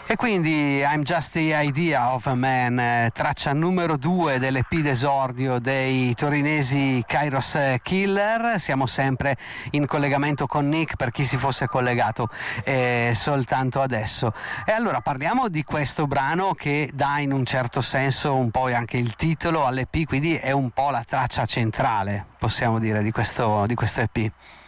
E quindi I'm Just the Idea of a Man, traccia numero 2 dell'EP d'esordio dei torinesi Kairos Killer. Siamo sempre in collegamento con Nick, per chi si fosse collegato soltanto adesso. E allora parliamo di questo brano che dà in un certo senso un po' anche il titolo all'EP, quindi è un po' la traccia centrale, possiamo dire, di questo EP.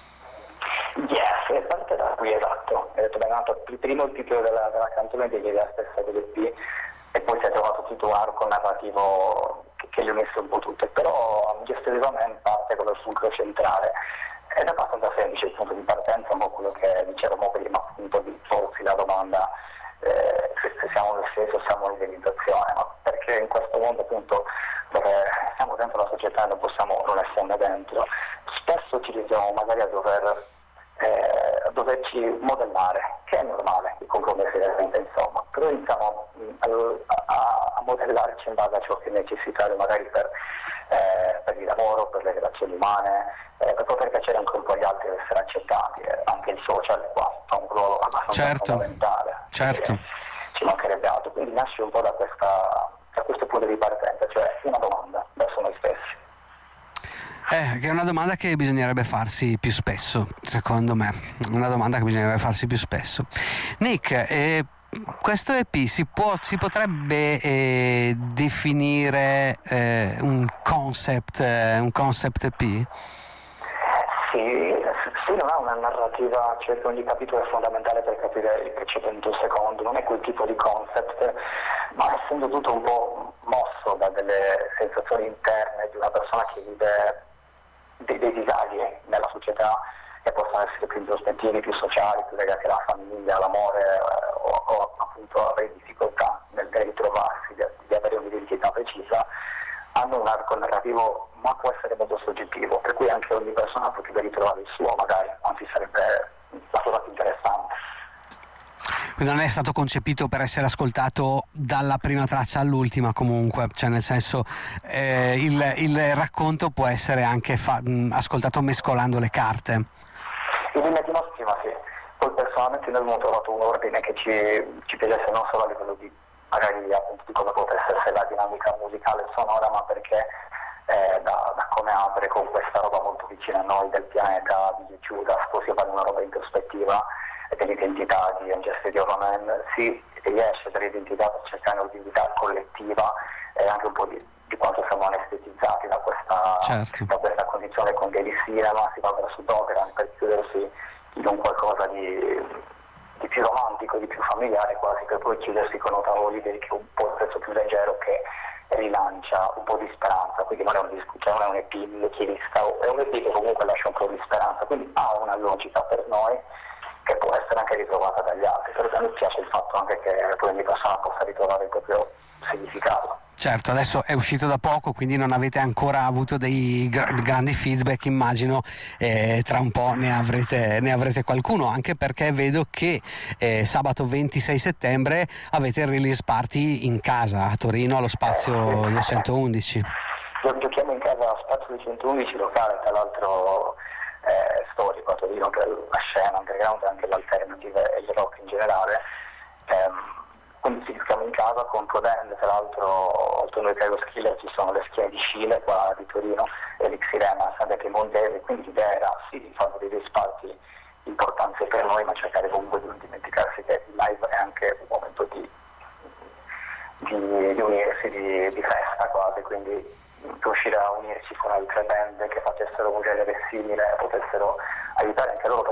Yes, parte da qui, esatto. Il primo titolo della canzone è l'idea stessa dell'EP e poi si è trovato tutto un arco narrativo che li ha messo un po' tutte, però gestivamente parte con il fulcro centrale ed è abbastanza semplice il punto di partenza, un po' quello che dicevamo prima, appunto di porsi la domanda se siamo nel senso, siamo nell'organizzazione, ma perché in questo mondo appunto dove siamo dentro la società e non possiamo non esserne dentro, spesso ci ritroviamo magari a doverci modellare, che è normale, i compromessi della vita, insomma, però iniziamo a modellarci in base a ciò che è necessario magari per il lavoro, per le relazioni umane, per poter piacere anche un po' agli altri ed essere accettati. Anche il social qua ha un ruolo abbastanza fondamentale. Certo. Ci mancherebbe altro, quindi nasce un po' da questo punto di partenza, cioè una domanda verso noi stessi. Che è una domanda che bisognerebbe farsi più spesso, secondo me. Una domanda che bisognerebbe farsi più spesso. Nick, questo EP si potrebbe definire un concept EP? Sì, non ha una narrativa, cioè ogni capitolo è fondamentale per capire il precedente secondo, non è quel tipo di concept, ma essendo tutto un po' mosso da delle sensazioni interne di una persona che vive dei disagi nella società che possono essere più introspettivi, più sociali, più legati alla famiglia, all'amore o appunto avere difficoltà nel ritrovarsi, di avere un'identità precisa, hanno un arco narrativo ma può essere molto soggettivo, per cui anche ogni persona potrebbe ritrovare il suo magari, anzi sarebbe la cosa più interessante. Quindi non è stato concepito per essere ascoltato dalla prima traccia all'ultima comunque, cioè nel senso il racconto può essere anche ascoltato mescolando le carte. In linea di massima sì, poi personalmente noi abbiamo trovato un ordine che ci piacesse non solo a livello di magari appunto di come potesse essere la dinamica musicale e sonora, ma perché da come apre con questa roba molto vicina a noi del pianeta di Judas, così fa una roba introspettiva dell'identità di I'm Just the Man, si riesce dall'identità per cercare un'identità collettiva e anche un po' di quanto siamo anestetizzati da questa condizione con dei cinema, si va verso Dogeran per chiudersi in un qualcosa di più romantico, di più familiare, quasi per poi chiudersi con notevoli liberi che è un po' il pezzo più leggero che rilancia un po' di speranza, quindi non è un EP nichilista, è un EP che comunque lascia un po' di speranza, quindi ha una logica per noi che può essere anche ritrovata dagli altri, però a me piace il fatto anche che poi ogni persona possa ritrovare il proprio significato. Certo, adesso è uscito da poco, quindi non avete ancora avuto dei grandi feedback, immagino tra un po' ne avrete qualcuno, anche perché vedo che sabato 26 settembre avete il release party in casa a Torino allo Spazio 211. Lo giochiamo in casa allo Spazio 211, locale tra l'altro storico a Torino, per la scena underground e anche l'alternative e il rock in generale. Quindi ci giochiamo in casa con Prodend, tra l'altro oltre a noi Kairos Killer ci sono le schiere di Scile qua di Torino e l'Xirena, Santa Piemontese, quindi l'idea era sì di fare dei risparti importanti per noi, ma cercare comunque di non dimenticarsi che il live è anche un momento di unirsi, di festa quasi, quindi riuscire a unirci con altre band che facessero un genere simile, potessero aiutare anche loro